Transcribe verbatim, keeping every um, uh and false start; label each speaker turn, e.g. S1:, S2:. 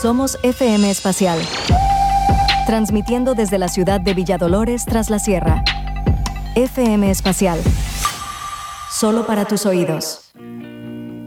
S1: Somos F M Espacial, transmitiendo desde la ciudad de Villadolores tras la sierra. F M Espacial, solo para tus oídos.